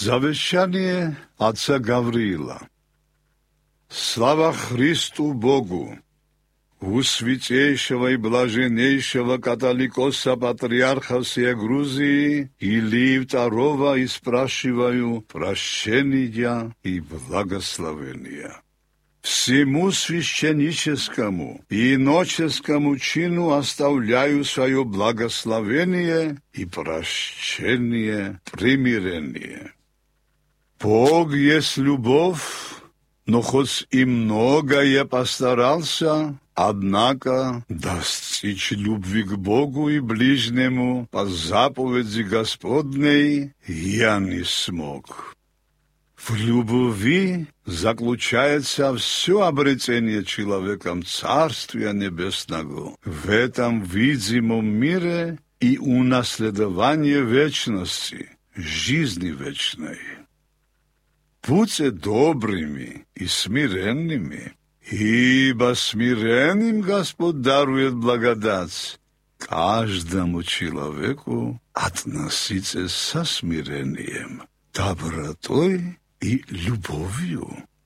Завещание отца Гавриила. Слава Христу Богу, у святейшего и блаженнейшего католикоса патриарха всей Грузии Илии II и спрашиваю прощения и благословения. Всему священническому и иноческому чину оставляю свое благословение и прощение, примирение. Бог есть любовь, но хоть и многое постарался, однако достичь любви к Богу и ближнему по заповеди Господней я не смог. В любви заключается все обретение человеком Царствия Небесного в этом видимом мире и унаследование вечности, жизни вечной. Будьте добрыми и смиренными, ибо смиренным Господь дарует благодать. Каждому человеку относиться со смирением, добротой и любовью.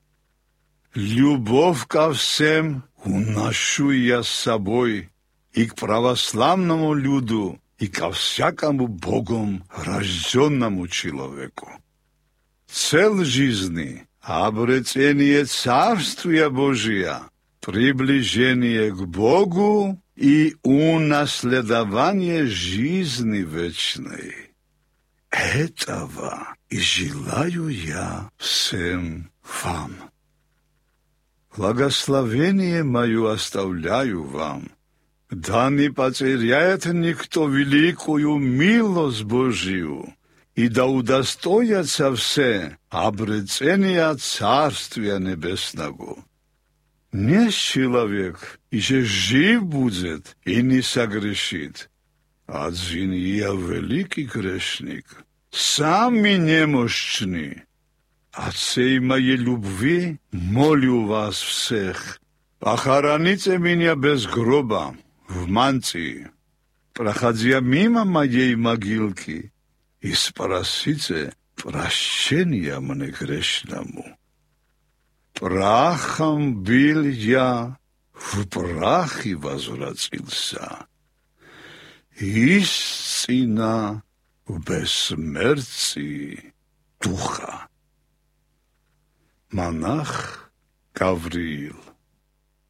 Любовь ко всем уношу я с собой и к православному люду, и ко всякому Богом рожденному человеку. Цель жизни – обретение Царствия Божия, приближение к Богу и унаследование жизни вечной. Этого и желаю я всем вам. Благословение мое оставляю вам, да не потеряет никто великую милость Божию, и да удостоятся все обретения Царствия Небесного. Не человек, еще жив будет и не согрешит. Один я великий грешник, сами немощны. От всей моей любви молю вас всех, похороните меня без гроба, в мантии, проходя мимо моей могилки, и спросите прощения мне грешному. Прахом был я, в прах и возвратился. Истина в бессмертии духа. Монах Гавриил.